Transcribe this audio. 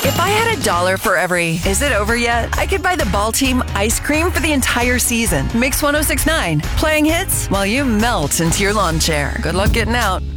If I had $1 for every "is it over yet?" I could buy the Ball Team ice cream for the entire season. Mix 1069, playing hits while you melt into your lawn chair. Good luck getting out.